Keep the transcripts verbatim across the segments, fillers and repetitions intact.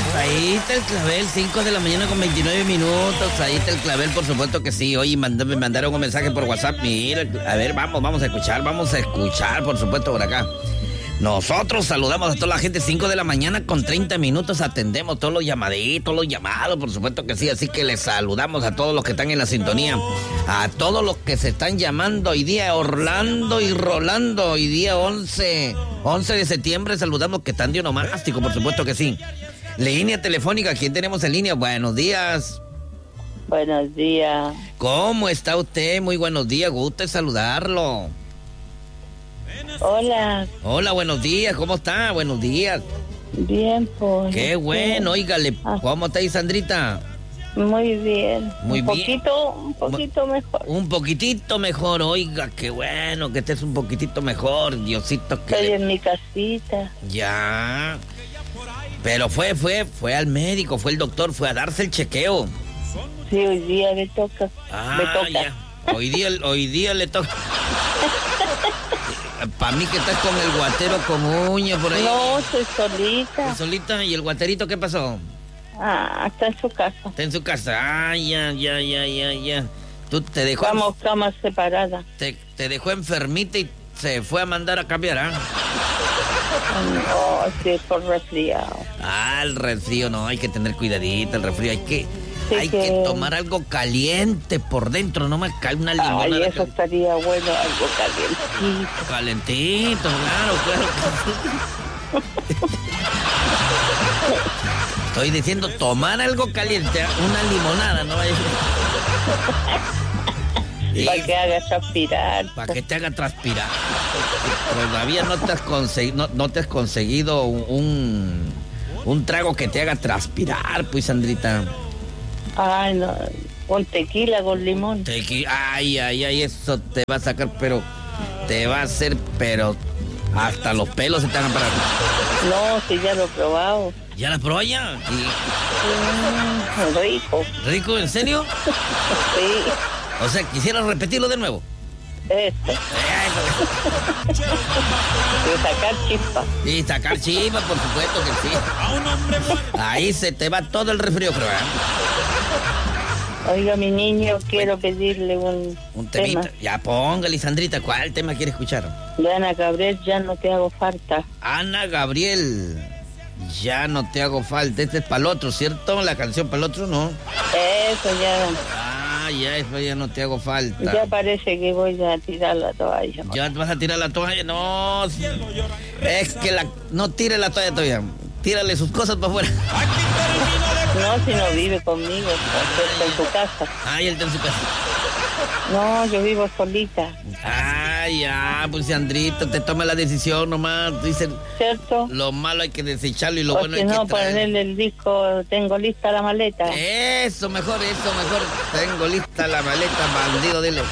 Ahí está el clavel, cinco de la mañana con veintinueve minutos. Ahí está el clavel, por supuesto que sí. Oye, mand- me mandaron un mensaje por WhatsApp. Mira, a ver, vamos, vamos a escuchar, vamos a escuchar, por supuesto, por acá. Nosotros saludamos a toda la gente, cinco de la mañana con treinta minutos, atendemos todos los llamaditos, los llamados, por supuesto que sí, así que les saludamos a todos los que están en la sintonía, a todos los que se están llamando hoy día, Orlando y Rolando, hoy día once, once de septiembre, saludamos que están de onomástico, por supuesto que sí. Línea telefónica, ¿quién tenemos en línea? Buenos días. Buenos días. ¿Cómo está usted? Muy buenos días, gusto en saludarlo. Hola. Hola, buenos días, ¿cómo está? Buenos días. Bien, pues. Qué bueno, óigale, ¿cómo está ahí, Sandrita? Muy bien. Muy un bien. Poquito, un poquito mejor. Un poquitito mejor, oiga, qué bueno que estés un poquitito mejor, Diosito. Que Estoy le... en mi casita. Ya. Pero fue, fue, fue al médico, fue el doctor, fue a darse el chequeo. Sí, hoy día le toca. Ah, me toca. ya. Hoy día, hoy día le toca. Para mí que estás con el guatero con uña por ahí. No, estoy solita. ¿Estás solita? ¿Y el guaterito qué pasó? Ah, está en su casa. Está en su casa. Ah, ya, ya, ya, ya, ya. Tú te dejó... Vamos, camas separadas. Te, te dejó enfermita y se fue a mandar a cambiar, ¿ah? No, sí, por resfriado. Ah, el resfrío, no, hay que tener cuidadito, el resfrío, hay que... Sí, hay que... que tomar algo caliente por dentro, no me cae una limonada. Ay, eso cal... estaría bueno, algo calientito. Calentito, claro, claro. Estoy diciendo tomar algo caliente, una limonada, ¿no? Y... Para que haga transpirar. Para que te haga transpirar. Todavía no te has conseguido, no, no te has conseguido un, un trago que te haga transpirar, pues, Sandrita. Ay, no, con tequila, con limón. Tequi... Ay, ay, ay, eso te va a sacar, pero te va a hacer, pero hasta los pelos se te van a parar. No, sí, ya lo he probado. ¿Ya la probó ya? Y... Mm, rico. ¿Rico? ¿En serio? Sí. O sea, quisiera repetirlo de nuevo. Esto. Y sacar chispa. Y sacar chispa, por supuesto que sí. Ahí se te va todo el resfrío, creo, ¿eh? Oiga, mi niño, quiero pedirle un, un temita. Tema. Ya póngale, Sandrita, ¿cuál tema quiere escuchar? De Ana Gabriel, Ya no te hago falta. Ana Gabriel, Ya no te hago falta. Este es para el otro, ¿cierto? La canción para el otro, ¿no? Eso ya. Ah, ya, eso ya no te hago falta. Ya parece que voy a tirar la toalla. ¿Ya vas a tirar la toalla? No. Es que la, no tire la toalla todavía. Tírale sus cosas para afuera. No, si no vive conmigo, está en su casa. Ah, y él está en su casa. No, yo vivo solita. Ah, ya, pues Sandrita, te toma la decisión nomás. Dicen, ¿cierto? Lo malo hay que desecharlo y lo o bueno si hay no, que traer. ponerle el disco, tengo lista la maleta. Eso, mejor, eso, mejor. Tengo lista la maleta, bandido, dile.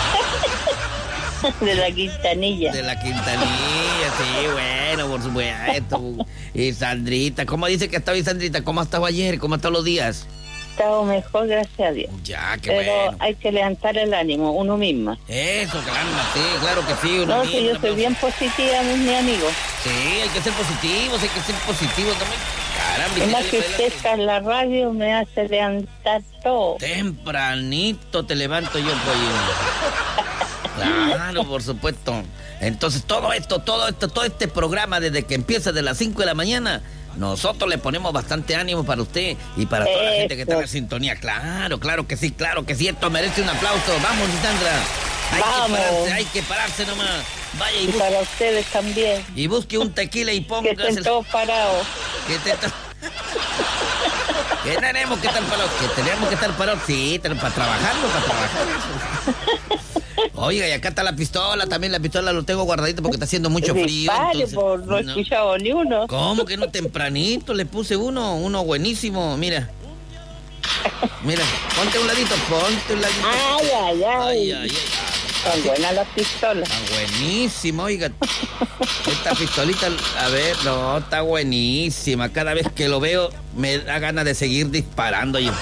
De la Quintanilla. De la Quintanilla, sí, bueno, por supuesto. Y Sandrita, ¿cómo dice que estaba y Sandrita? ¿Cómo estaba ayer? ¿Cómo están los días? Estaba mejor, gracias a Dios. Ya, qué Pero bueno. hay que levantar el ánimo, uno misma. Eso, caramba, sí, claro que sí. Uno no, mismo, si yo no, soy pero... bien positiva, mis mi amigos. Sí, hay que ser positivos, hay que ser positivos también. Caramba, es más que usted está en la radio, me hace levantar todo. Tempranito te levanto yo, pollo. Claro, por supuesto. Entonces, todo esto, todo esto, todo este programa, desde que empieza de las cinco de la mañana, nosotros le ponemos bastante ánimo para usted y para toda la gente que está en la sintonía. Claro, claro que sí, claro que sí. Esto merece un aplauso. Vamos, Lisandra. Hay Vamos. que pararse, hay que pararse nomás. Vaya y, y para ustedes también. Y busque un tequila y ponga. Que estén todos parados. Que te to... Que tenemos que estar parados. Que tenemos que estar parados. Sí, para trabajarlo, para trabajar. Oiga, y acá está la pistola, también la pistola lo tengo guardadita porque está haciendo mucho frío. Dispare, Entonces, por no he no. escuchado ni uno. ¿Cómo que no? Tempranito le puse uno, uno buenísimo, mira. Mira, ponte un ladito, ponte un ladito. Ay, ay, ay. Ay, ay, ay. Están buenas las pistolas. Está buenísimo, oiga. Esta pistolita, a ver, no, está buenísima. Cada vez que lo veo me da ganas de seguir disparando. Yo.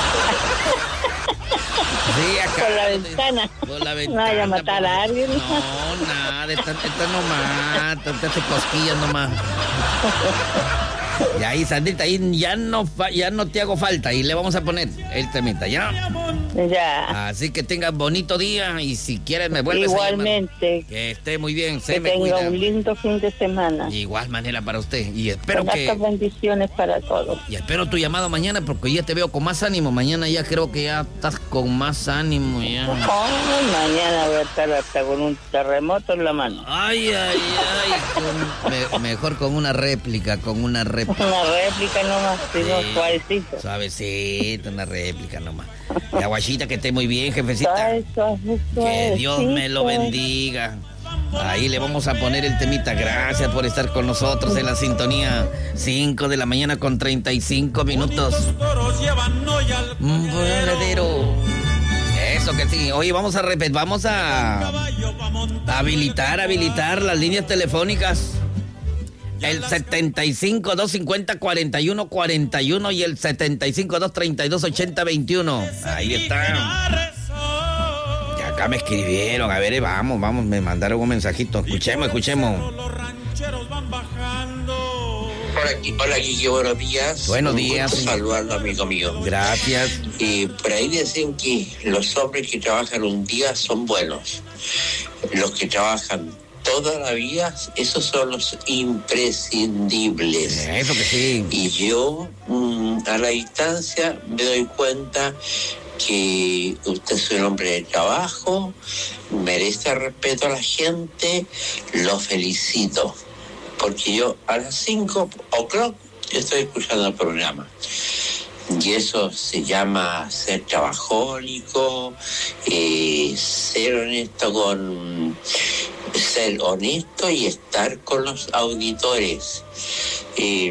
Sí, acá. Por la ventana. Por la ventana. No vaya a matar por... a alguien. No, nada, esta, esta no mata, te hace cosquillas nomás. Y ahí, Sandrita, ahí ya no, ya no te hago falta. Y le vamos a poner el temita, ¿ya? Ya. Así que tengas bonito día y si quieres me vuelves Igualmente. a llamar. Que esté muy bien, se que me tenga cuida. un lindo fin de semana. Igual manera para usted. Y espero Con que... hartas bendiciones para todos. Y espero tu llamado mañana porque hoy ya te veo con más ánimo. Mañana ya creo que ya estás con más ánimo ya. Oh, mañana voy a estar hasta con un terremoto en la mano. Ay, ay, ay. Con- me- mejor con una réplica, con una réplica. Una réplica nomás, sino Sí. suavecito. Suavecito, una réplica nomás. La guachita que esté muy bien, jefecita. Suave, suave, Que Dios me lo suavecito. bendiga. Ahí le vamos a poner el temita. Gracias por estar con nosotros en la sintonía. cinco de la mañana con treinta y cinco minutos. Un voladero. Eso que sí. Oye, vamos a repetir, vamos a habilitar, habilitar las líneas telefónicas. El setenta y cinco, doscientos cincuenta, cuarenta y uno cuarenta y uno y el setenta y cinco, doscientos treinta y dos, ochenta veintiuno. Ahí está. Ya acá me escribieron. A ver, vamos, vamos, me mandaron un mensajito. Escuchemos, escuchemos. Hola, Qui- hola Quique, buenos días. Buenos Un días, gusto señor. saludarlo, amigo mío. Gracias. Y por ahí dicen que los hombres que trabajan un día son buenos. Los que trabajan toda la vida, esos son los imprescindibles. Eso que sí. Y yo, mm, a la distancia, me doy cuenta que usted es un hombre de trabajo, merece respeto a la gente, lo felicito. Porque yo a las cinco o'clock estoy escuchando el programa. Y eso se llama ser trabajólico, eh, ser honesto con... ser honesto y estar con los auditores. Eh,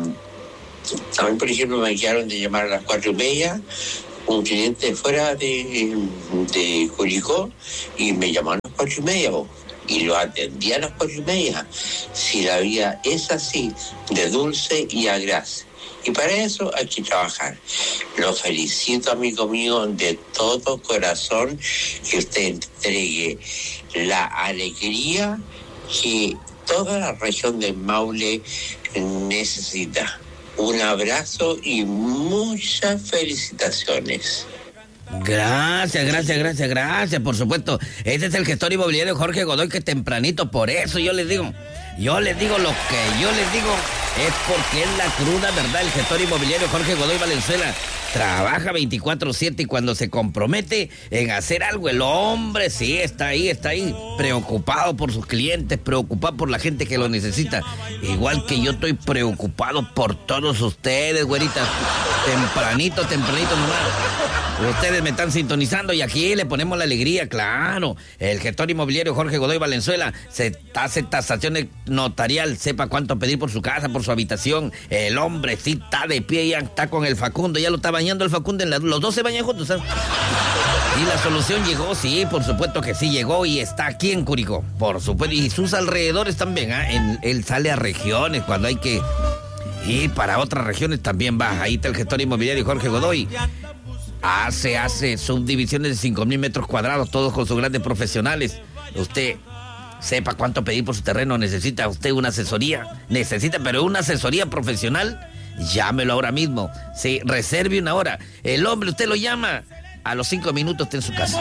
a mí, por ejemplo, me quedaron de llamar a las cuatro y media un cliente fuera de, de Curicó y me llamó a las cuatro y media vos, y lo atendí a las cuatro y media. Si la vida es así, de dulce y agraz. Y para eso hay que trabajar. Lo felicito, amigo mío, de todo corazón, que usted entregue la alegría que toda la región del Maule necesita. Un abrazo y muchas felicitaciones. Gracias, gracias, gracias, gracias, por supuesto. Este es el gestor inmobiliario Jorge Godoy, que tempranito, por eso yo les digo, yo les digo lo que yo les digo, es porque es la cruda verdad. El gestor inmobiliario Jorge Godoy Valenzuela trabaja veinticuatro siete y cuando se compromete en hacer algo, el hombre sí está ahí, está ahí, preocupado por sus clientes, preocupado por la gente que lo necesita. Igual que yo estoy preocupado por todos ustedes, güeritas. Tempranito, tempranito nomás. Ustedes me están sintonizando y aquí le ponemos la alegría, claro. El gestor inmobiliario Jorge Godoy Valenzuela se hace tasación notarial, sepa cuánto pedir por su casa, por su habitación. El hombre sí está de pie, ya está con el Facundo, ya lo está bañando el Facundo, en la, los dos se bañan juntos, ¿sabes? Y la solución llegó, sí, por supuesto que sí llegó y está aquí en Curicó, por supuesto, y sus alrededores también, ¿eh? En, él sale a regiones cuando hay que... Y para otras regiones también va. Ahí está el gestor inmobiliario Jorge Godoy. Hace, hace subdivisiones de cinco mil metros cuadrados, todos con sus grandes profesionales. Usted sepa cuánto pedir por su terreno. Necesita usted una asesoría. Necesita, pero una asesoría profesional. Llámelo ahora mismo. Sí, reserve una hora. El hombre, usted lo llama. A los cinco minutos está en su casa.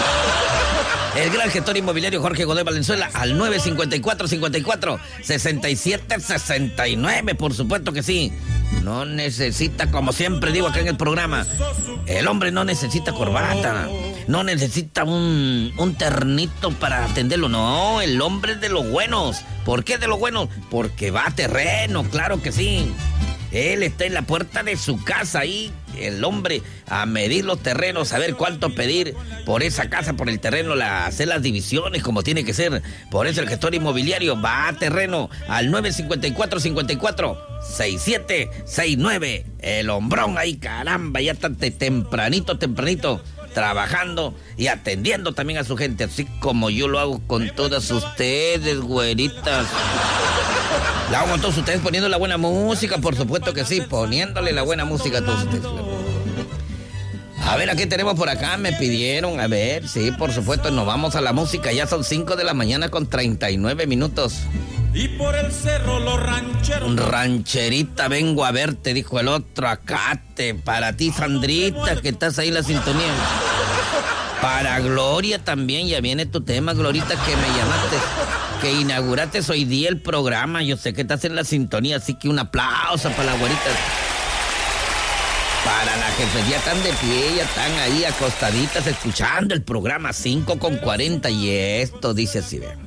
El gran gestor inmobiliario Jorge Godoy Valenzuela al nueve cinco cuatro, cinco cuatro, seis siete seis nueve, por supuesto que sí. No necesita, como siempre digo acá en el programa, el hombre no necesita corbata, no necesita un, un ternito para atenderlo, no, el hombre es de los buenos. ¿Por qué de los buenos? Porque va a terreno, claro que sí. Él está en la puerta de su casa ahí, el hombre, a medir los terrenos, a ver cuánto pedir por esa casa, por el terreno, la, hacer las divisiones como tiene que ser. Por eso el gestor inmobiliario va a terreno al nueve cinco cuatro, cinco cuatro, seis siete seis nueve. El hombrón ahí, caramba, ya está tempranito, tempranito, trabajando y atendiendo también a su gente, así como yo lo hago con todas ustedes, güeritas. La hago con todos ustedes poniendo la buena música, por supuesto que sí, poniéndole la buena música a todos ustedes. A ver, aquí tenemos por acá, me pidieron, a ver, sí, por supuesto, nos vamos a la música, ya son cinco de la mañana con treinta y nueve minutos. Y por el cerro los rancheros. Rancherita, vengo a verte, dijo el otro, acate, para ti, Sandrita, que estás ahí en la sintonía. Para Gloria también, ya viene tu tema, Glorita, que me llamaste, que inauguraste hoy día el programa, yo sé que estás en la sintonía, así que un aplauso para la güerita. Para la jefe, ya están de pie, ya están ahí acostaditas escuchando el programa cinco con cuarenta y esto dice así, vean.